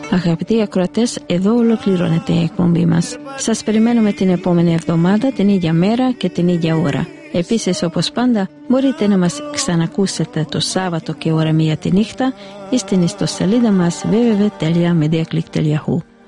Αγαπητοί ακροατές, εδώ ολοκληρώνεται η εκπομπή μας. Σας περιμένουμε την επόμενη εβδομάδα, την ίδια μέρα και την ίδια ώρα. Επίσης, όπως πάντα, μπορείτε να μας ξανακούσετε το Σάββατο και ώρα 1 τη νύχτα ή στην ιστοσελίδα μας www.mediaclick.hu.